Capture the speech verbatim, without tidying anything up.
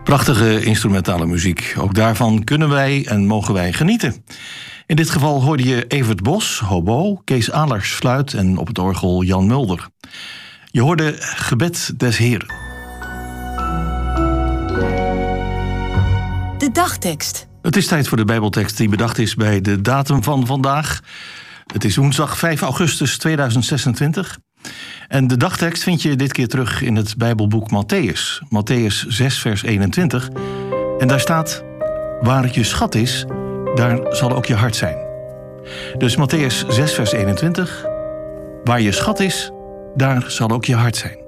Prachtige instrumentale muziek. Ook daarvan kunnen wij en mogen wij genieten. In dit geval hoorde je Evert Bos, hobo, Kees Alers, fluit en op het orgel Jan Mulder. Je hoorde Gebed des Heren. De dagtekst. Het is tijd voor de Bijbeltekst die bedacht is bij de datum van vandaag. Het is woensdag vijf augustus tweeduizend zesentwintig. En de dagtekst vind je dit keer terug in het Bijbelboek Mattheüs. Mattheüs zes vers eenentwintig. En daar staat: waar je schat is, daar zal ook je hart zijn. Dus Mattheüs zes vers eenentwintig. Waar je schat is, daar zal ook je hart zijn.